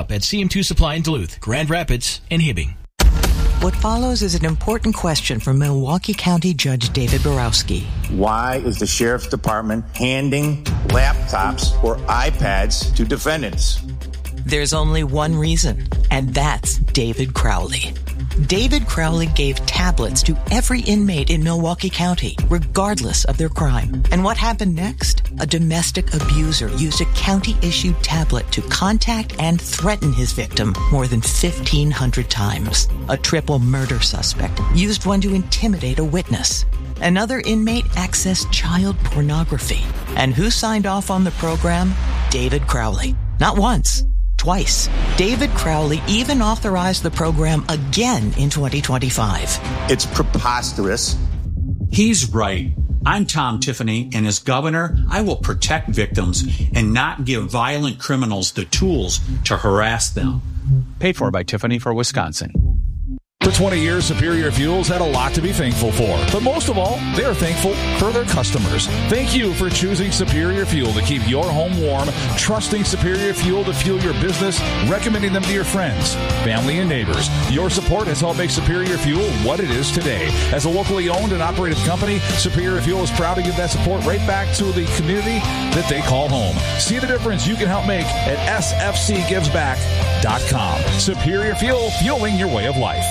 shop at CM2 Supply in Duluth, Grand Rapids, and Hibbing. What follows is an important question from Milwaukee County Judge David Borowski. Why is the Sheriff's Department handing laptops or iPads to defendants? There's only one reason, and that's David Crowley. David Crowley gave tablets to every inmate in Milwaukee County, regardless of their crime. And what happened next? A domestic abuser used a county-issued tablet to contact and threaten his victim more than 1,500 times. A triple murder suspect used one to intimidate a witness. Another inmate accessed child pornography. And who signed off on the program? David Crowley. Not once. Twice. David Crowley even authorized the program again in 2025. It's preposterous. He's right. I'm Tom Tiffany, and as governor, I will protect victims and not give violent criminals the tools to harass them. Paid for by Tiffany for Wisconsin. For 20 years, Superior Fuels had a lot to be thankful for. But most of all, they are thankful for their customers. Thank you for choosing Superior Fuel to keep your home warm, trusting Superior Fuel to fuel your business, recommending them to your friends, family, and neighbors. Your support has helped make Superior Fuel what it is today. As a locally owned and operated company, Superior Fuel is proud to give that support right back to the community that they call home. See the difference you can help make at sfcgivesback.com. Superior Fuel, fueling your way of life.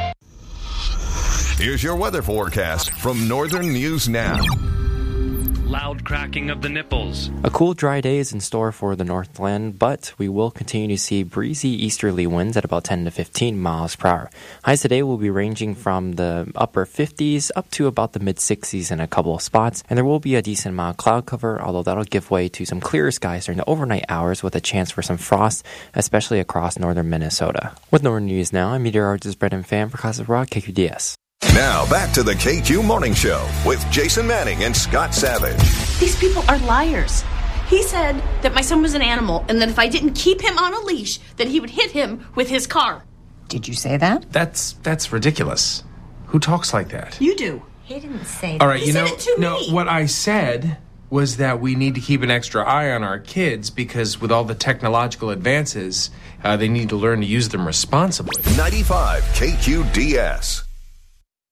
Here's your weather forecast from Northern News Now. Loud cracking of the nipples. A cool, dry day is in store for the Northland, but we will continue to see breezy easterly winds at about 10 to 15 miles per hour. Highs today will be ranging from the upper 50s up to about the mid-60s in a couple of spots, and there will be a decent amount of cloud cover, although that'll give way to some clearer skies during the overnight hours with a chance for some frost, especially across northern Minnesota. With Northern News Now, I'm meteorologist Brendan Pham for Casa Rock, KQDS. Now, back to the KQ Morning Show with Jason Manning and Scott Savage. These people are liars. He said that my son was an animal and that if I didn't keep him on a leash, that he would hit him with his car. Did you say that? That's ridiculous. Who talks like that? You do. He didn't say that. All right, He said it to me. What I said was that we need to keep an extra eye on our kids because with all the technological advances, they need to learn to use them responsibly. 95 KQDS.